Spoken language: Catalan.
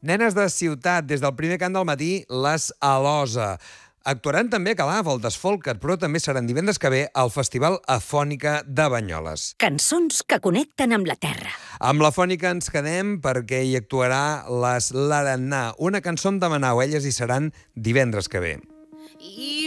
Nenes de ciutat, des del primer cant del matí, les Alosa. Actuaran també a Calaf, al Desfolcat, però també seran divendres que ve al Festival Afònica de Banyoles. Cançons que connecten amb la terra. Amb la Fònica ens quedem perquè hi actuarà les Larannà, una cançó amb Demanau. Elles hi seran divendres que ve.